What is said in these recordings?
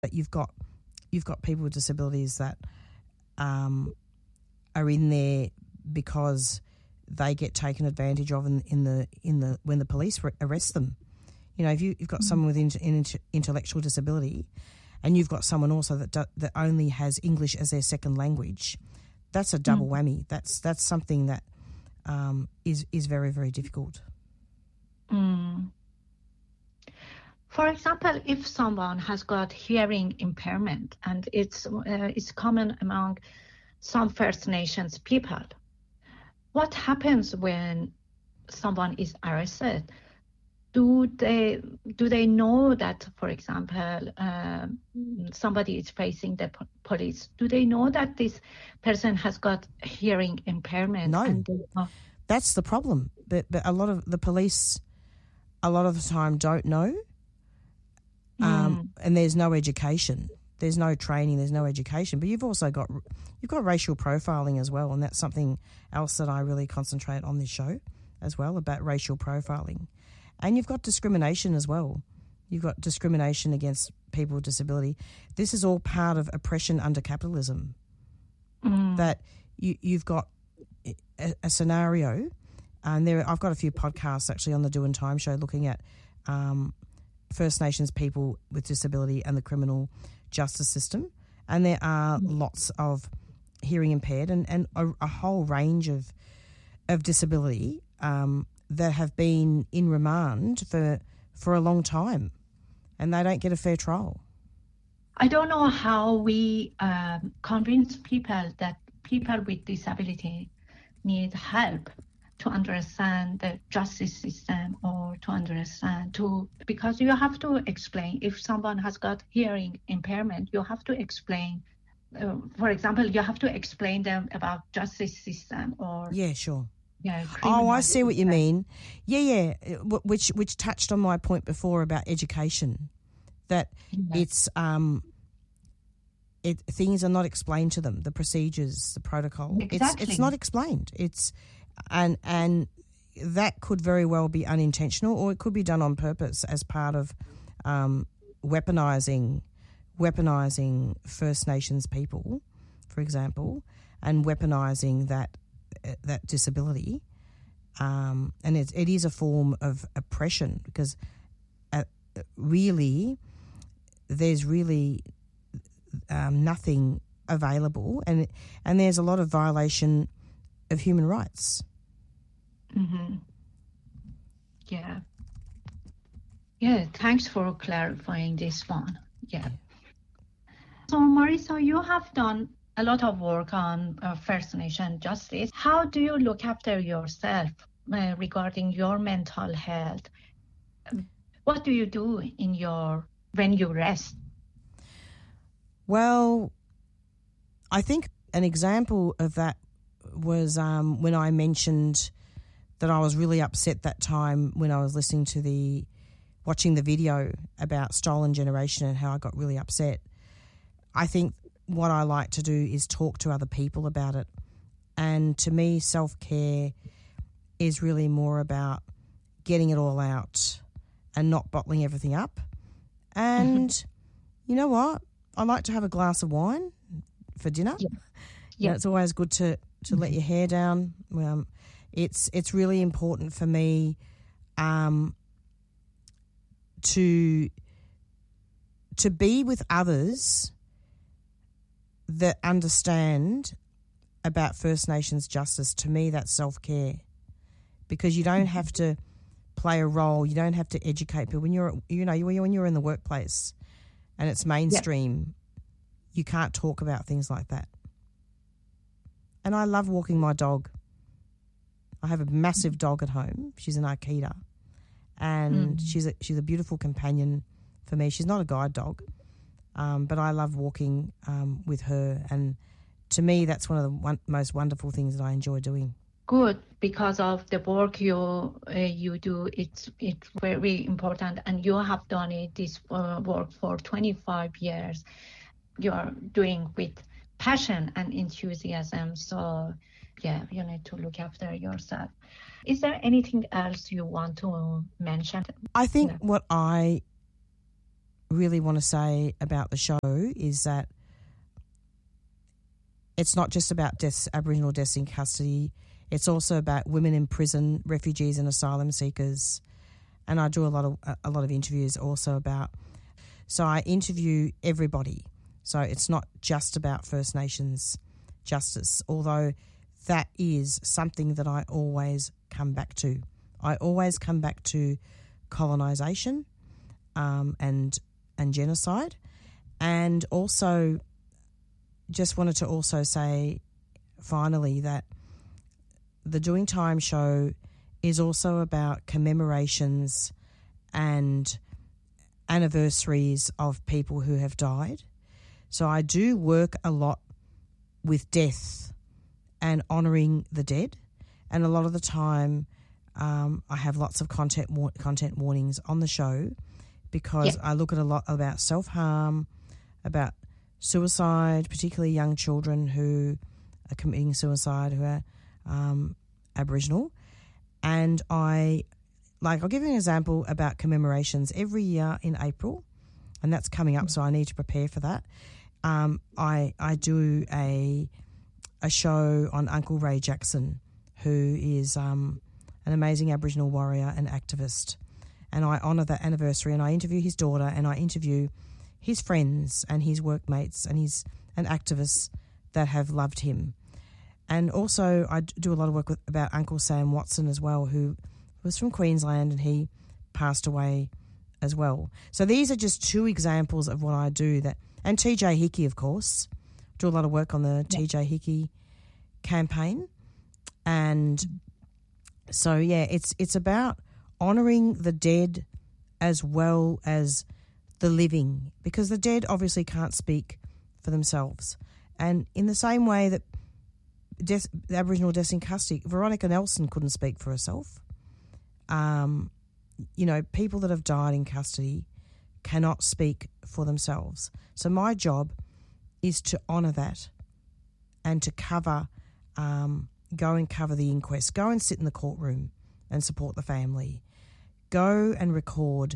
but you've got people with disabilities that are in there because they get taken advantage of in the when the police arrest them. You know, if you've got someone with intellectual disability, and you've got someone also that only has English as their second language, that's a double whammy. That's something that is very, very difficult. For example, if someone has got hearing impairment, and it's common among some First Nations people, what happens when someone is arrested? Do they know that, for example, somebody is facing the police? Do they know that this person has got hearing impairment? No, that's the problem. But a lot of the police, a lot of the time, don't know. And there's no education, there's no training, there's no education. But you've also got racial profiling as well, and that's something else that I really concentrate on this show as well, about racial profiling. And you've got discrimination as well. You've got discrimination against people with disability. This is all part of oppression under capitalism. That you've got a scenario, and I've got a few podcasts actually on the Do and Time show looking at First Nations people with disability and the criminal justice system. And there are lots of hearing impaired and a whole range of disability that have been in remand for a long time, and they don't get a fair trial. I don't know how we convince people that people with disability need help to understand the justice system, or to understand because you have to explain. If someone has got hearing impairment, you have to explain. For example, you have to explain them about justice system, or sure. Yeah. Oh, I see what you mean. Yeah. Which touched on my point before about education, that it's things are not explained to them. The procedures, the protocol, exactly. It's not explained. And that could very well be unintentional, or it could be done on purpose as part of weaponizing First Nations people, for example, and weaponizing that disability, and it is a form of oppression, because really there's really nothing available, and there's a lot of violation of human rights. Yeah, thanks for clarifying this one. Yeah. So Marisa, you have done a lot of work on First Nation justice. How do you look after yourself regarding your mental health? What do you do when you rest? Well, I think an example of that was when I mentioned that I was really upset that time when I was watching the video about Stolen Generation and how I got really upset. I think what I like to do is talk to other people about it. And to me, self-care is really more about getting it all out and not bottling everything up. And you know what? I like to have a glass of wine for dinner. Yeah. It's always good to let your hair down. It's really important for me to be with others that understand about First Nations justice. To me, that's self-care, because you don't have to play a role. You don't have to educate people. When you're in the workplace and it's mainstream, you can't talk about things like that. And I love walking my dog. I have a massive dog at home. She's an Akita, and she's a beautiful companion for me. She's not a guide dog, but I love walking with her, and to me, that's one of the most wonderful things that I enjoy doing. Good, because of the work you do, it's very important, and you have done this work for 25 years. You are doing with passion and enthusiasm. So, yeah, you need to look after yourself. Is there anything else you want to mention? I think what I really want to say about the show is that it's not just about deaths, Aboriginal deaths in custody. It's also about women in prison, refugees and asylum seekers. And I do a lot of interviews also about. So I interview everybody. So it's not just about First Nations justice, although that is something that I always come back to. I always come back to colonisation and genocide, and also just wanted to also say finally that the Doing Time show is also about commemorations and anniversaries of people who have died. So I do work a lot with death and honouring the dead, and a lot of the time I have lots of content warnings on the show because I look at a lot about self-harm, about suicide, particularly young children who are committing suicide who are Aboriginal. And I'll give you an example about commemorations every year in April, and that's coming up, so I need to prepare for that. I do a show on Uncle Ray Jackson, who is an amazing Aboriginal warrior and activist, and I honour that anniversary, and I interview his daughter, and I interview his friends and his workmates and activists that have loved him. And also I do a lot of work about Uncle Sam Watson as well, who was from Queensland, and he passed away as well. So these are just two examples of what I do. And TJ Hickey, of course, do a lot of work on the TJ Hickey campaign. And so, it's about honouring the dead as well as the living, because the dead obviously can't speak for themselves. And in the same way that the Aboriginal deaths in custody, Veronica Nelson couldn't speak for herself. People that have died in custody cannot speak for themselves. So my job is to honour that and to cover, go and cover the inquest, go and sit in the courtroom and support the family, go and record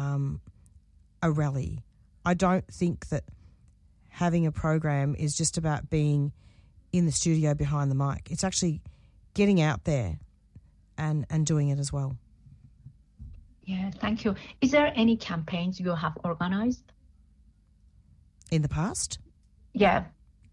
a rally. I don't think that having a program is just about being in the studio behind the mic. It's actually getting out there and doing it as well. Yeah, thank you. Is there any campaigns you have organised? In the past? Yeah.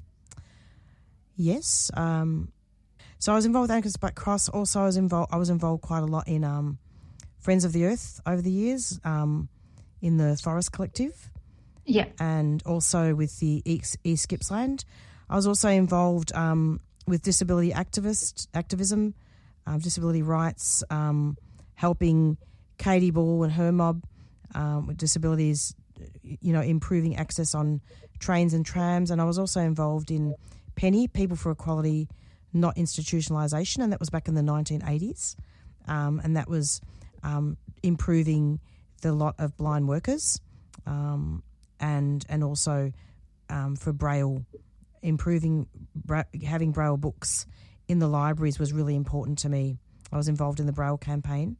Yes. So I was involved with Anchors Black Cross. Also, I was involved quite a lot in Friends of the Earth over the years, in the Forest Collective. Yeah. And also with the East Gippsland. I was also involved with disability activism, disability rights, helping Katie Ball and her mob with disabilities, improving access on trains and trams. And I was also involved in Penny, People for Equality, Not Institutionalisation, and that was back in the 1980s. And that was improving the lot of blind workers and also for Braille, having Braille books in the libraries was really important to me. I was involved in the Braille campaign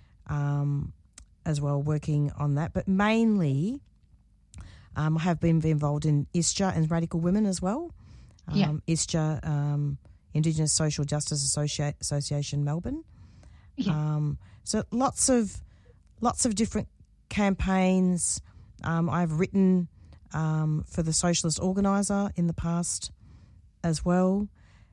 as well, working on that. But mainly I have been involved in ISJA and Radical Women as well. ISJA, Indigenous Social Justice Association, Melbourne. Yeah. So lots of different campaigns. I've written for the Socialist Organiser in the past as well.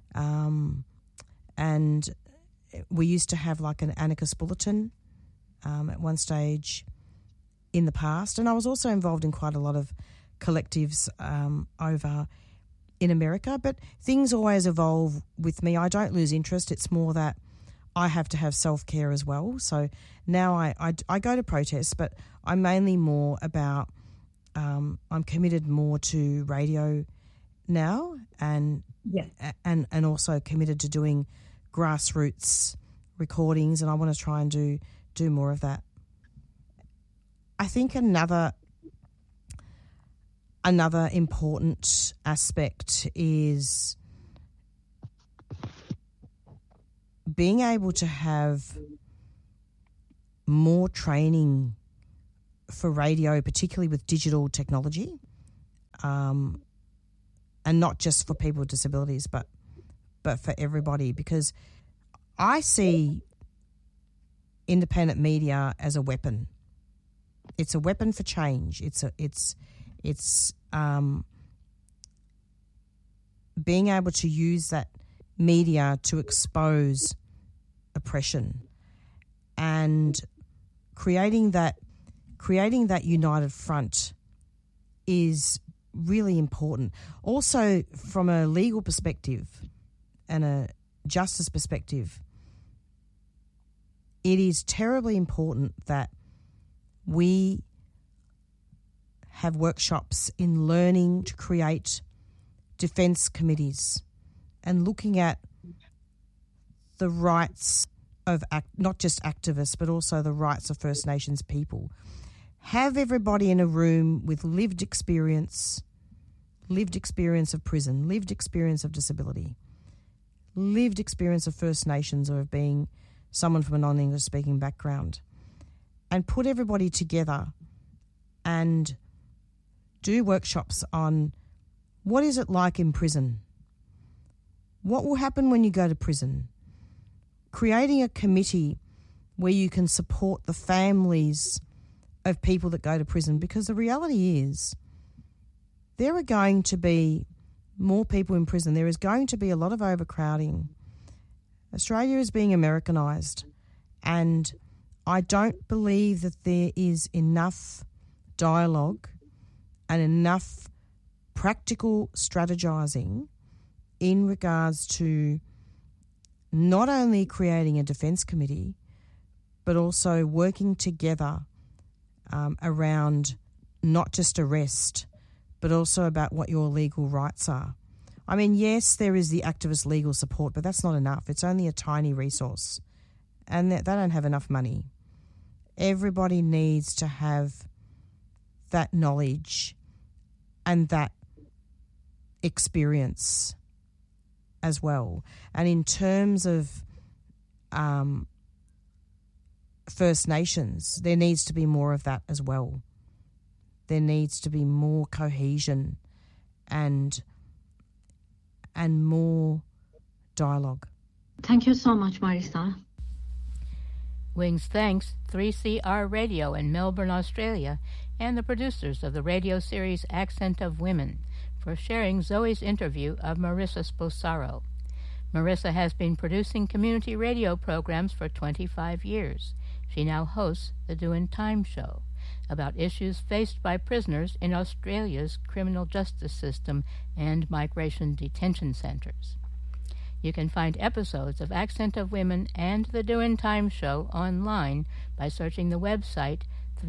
And we used to have like an anarchist bulletin at one stage in the past. And I was also involved in quite a lot of collectives over in America. But things always evolve with me. I don't lose interest. It's more that I have to have self-care as well. So now I go to protests, but I'm mainly more about I'm committed more to radio now and also committed to doing grassroots recordings, and I want to try and do more of that. I think another important aspect is being able to have more training for radio, particularly with digital technology, and not just for people with disabilities, but for everybody, because I see independent media as a weapon. It's a weapon for change. It's being able to use that media to expose oppression and creating that united front is really important. Also, from a legal perspective and a justice perspective, it is terribly important that we have workshops in learning to create defence committees and looking at the rights of not just activists but also the rights of First Nations people. Have everybody in a room with lived experience of prison, lived experience of disability, lived experience of First Nations or of being someone from a non-English speaking background, and put everybody together and do workshops on what is it like in prison, what will happen when you go to prison, creating a committee where you can support the families of people that go to prison, because the reality is there are going to be more people in prison. There is going to be a lot of overcrowding. Australia is being Americanised, and I don't believe that there is enough dialogue and enough practical strategising in regards to not only creating a defence committee but also working together around not just arrest but also about what your legal rights are. I mean, yes, there is the activist legal support, but that's not enough. It's only a tiny resource, and they don't have enough money. Everybody needs to have that knowledge and that experience as well. And in terms of First Nations, there needs to be more of that as well. There needs to be more cohesion and more dialogue. Thank you so much, Marisa. Wings thanks 3CR Radio in Melbourne, Australia, and the producers of the radio series Accent of Women for sharing Zoe's interview of Marisa Sposaro. Marisa has been producing community radio programs for 25 years. She now hosts the Doin' Time Show about issues faced by prisoners in Australia's criminal justice system and migration detention centres. You can find episodes of Accent of Women and the Doin' Time Show online by searching the website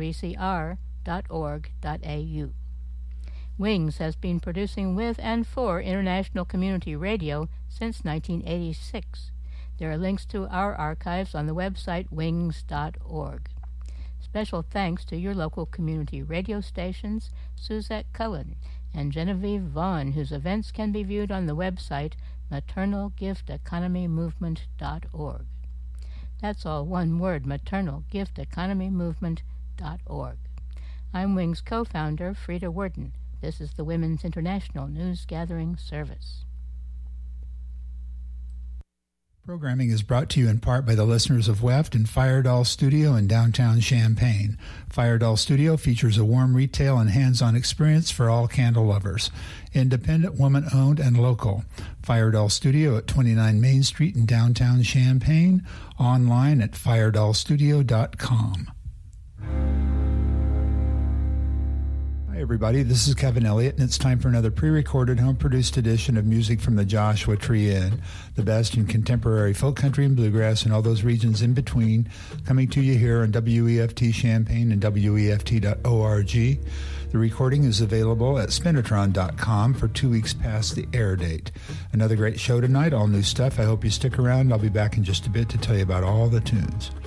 3cr.org.au. Wings has been producing with and for International Community Radio since 1986. There are links to our archives on the website wings.org. Special thanks to your local community radio stations, Suzette Cullen and Genevieve Vaughn, whose events can be viewed on the website maternalgifteconomymovement.org. That's all one word, maternalgifteconomymovement.org. I'm Wings co-founder Frida Worden. This is the Women's International News Gathering Service. Programming is brought to you in part by the listeners of WEFT and Firedoll Studio in downtown Champaign. Firedoll Studio features a warm retail and hands-on experience for all candle lovers. Independent, woman-owned, and local. Firedoll Studio at 29 Main Street in downtown Champaign. Online at firedollstudio.com. Hi, everybody. This is Kevin Elliott, and it's time for another pre-recorded, home-produced edition of Music from the Joshua Tree Inn, the best in contemporary folk country and bluegrass and all those regions in between, coming to you here on WEFT Champaign and WEFT.org. The recording is available at Spinatron.com for 2 weeks past the air date. Another great show tonight, all new stuff. I hope you stick around. I'll be back in just a bit to tell you about all the tunes.